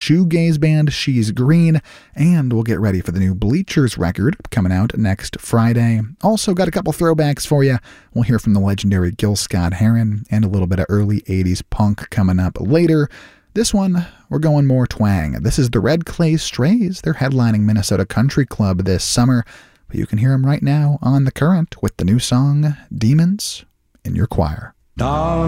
shoegaze band She's Green, and we'll get ready for the new Bleachers record coming out next Friday. Also got a couple throwbacks for you. We'll hear from the legendary Gil Scott-Heron and a little bit of early 80s punk coming up later. This one, we're going more twang. This is the Red Clay Strays. They're headlining Minnesota Country Club this summer, but you can hear them right now on The Current with the new song, Demons in Your Choir.